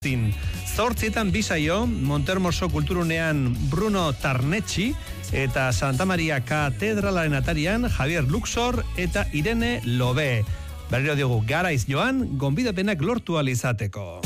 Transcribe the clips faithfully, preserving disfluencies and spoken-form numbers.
Zortzietan bisaio, Montermoso kulturunean Bruno Tarnetxi eta Santa Maria Katedralaren atarian Javier Luxor eta Irene Lobe. Berriro diogu, garaiz joan, gonbidapenak lortu alizateko.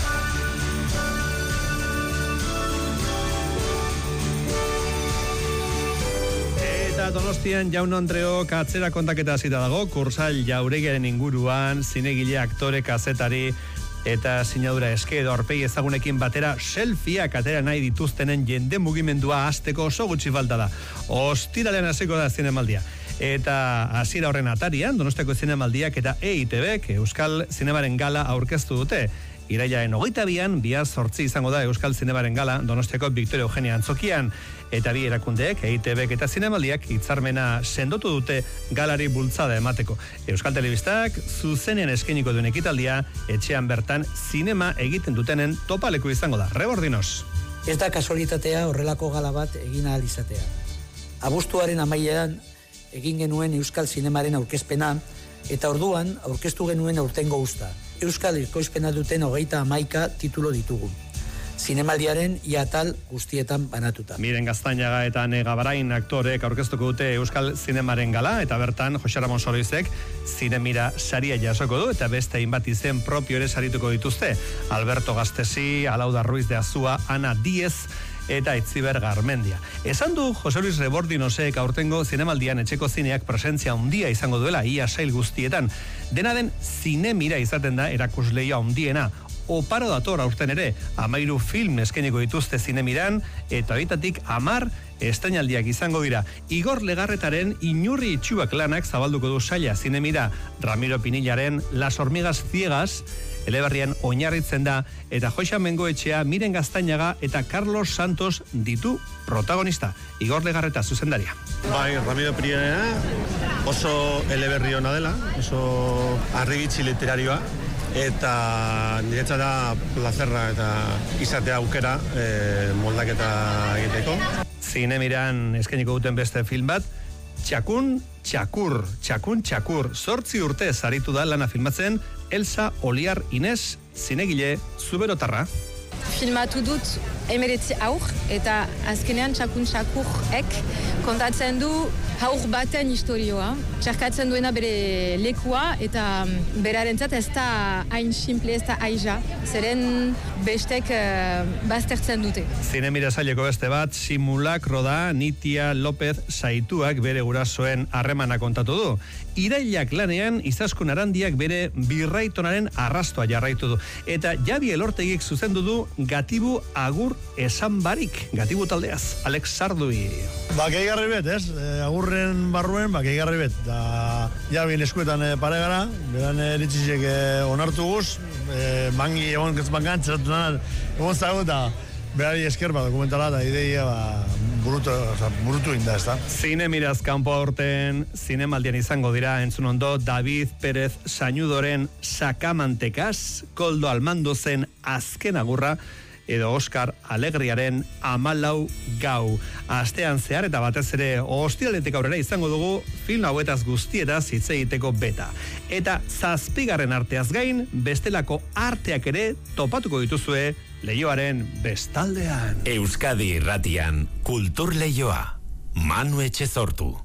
Eta Donostian Jaun Andreok atzera kontaketa hasita dago, Kursal Jauregiaren inguruan, zinegile, aktore, kazetari eta sinadura eske edo aurpegi ezagunekin batera selfieak atera nahi dituztenen jende mugimendua hasteko oso gutxi falta da. Ostiralean hasiko da zinemaldia. Eta hasiera horren atarian, Donostiako zinemaldiak eta E I T Bek Euskal Zinemaren Gala aurkeztu dute. Irailaren hogeita bian, bihar zortzi izango da Euskal Zinemaren Gala Donostiako Victoria Eugenia antzokian. Eta bi erakundeek, E I T Bek eta zinemaldiak hitzarmena sendotu dute galari bultzada emateko. Euskal Telebistak zuzenean eskainiko duen ekitaldia, etxean bertan zinema egiten dutenen topaleku izango da. Rebordinoz. Ez da kasualitatea horrelako gala bat egin ahal izatea. Abuztuaren amaieran egin genuen Euskal Zinemaren aurkezpena, eta orduan aurkeztu genuen aurtengo usta. Euskal ekoizpena duten hogeita hamaika titulo ditugu. Zinemaldiaren iatal guztietan banatuta. Miren Gaztainaga eta Nega Barain aktorek aurkeztuko dute Euskal Zinemaren Gala, eta bertan Jose Ramon Soroizek Zinemira saria jasoko du, eta beste hainbat izen propio ere sarituko dituzte. Alberto Gastesi, Alauda Ruiz de Azua, Ana Diez eta Itziber Garmendia. Esan du Jose Luis Rebordinosek aurtengo zinemaldian etxeko zineak presentzia handia izango duela ia sail guztietan. Dena den Zinemira izaten da erakusleia handiena. Oparo dator aurten ere, amairu film eskainiko dituzte Zinemiran, eta horitatik amar estrainaldiak izango dira. Igor Legarretaren Inurri itxuak lanak zabalduko du saila Zinemira. Ramiro Pinillaren Las hormigas ciegas eleberrian oinarritzen da, eta Joxan Bengoetxea, Miren Gaztainaga eta Carlos Santos ditu protagonista. Igor Legarreta zuzendaria. Bai, Ramiro Pinillaren oso eleberri ona dela, oso harribitzi literarioa, eta niretzat da plazerra eta izatea aukera e, moldaketa egiteko. Zinemiran eskainiko duten beste film bat, Txakun Txakur, Txakun Txakur, zortzi urte zaritu da lana filmatzen Elsa Oliar Inez, zinegile zuberotarra. Filmatu dut emeretzi aur, eta azkenean Txakun Txakurek kontatzen du haur baten historioa. Txerkatzen duena bere lekua, eta berarentzat ez da hain simple, ez da aiza. Zeren bestek uh, baztertzen dute. Zinemira saileko beste bat, simulakro da, Nitia López Saituak bere gurasoen harremana kontatu du. Irailak lanean, Izaskun Arandiak bere birraitonaren arrastoa jarraitu du. Eta Javi Elortegik zuzendu du Gatibu Agur esan barik. Gatibu taldeaz, Alex Sardui. Ba, gehigarri bet, ez? E, agurren barruen, ba, gehigarri bet. Da, Javi eskuetan e, pare gara, beran eritxizek e, onartu guz, e, mangi egon bankan, txeratu nahan, egon zago, eta berari esker, ba, dokumentala, eta ideia, ba, burutu, oza, burutu inda, ez da. Zinemiraz kanpo aurten, zinemaldian izango dira, entzun ondo, David Pérez Sañudoren Sakamantekaz, Koldo Almandozen Azken Agurra, edo Oskar Alegriaren Amalau Gau. Astean zehar eta batez ere ostiraletik aurrera izango dugu film hauetaz guztietaz hitz egiteko beta. Eta zazpigarren arteaz gain, bestelako arteak ere topatuko dituzue leioaren bestaldean. Euskadi Irratian, Kultur Leioa, Manu Etxezortu.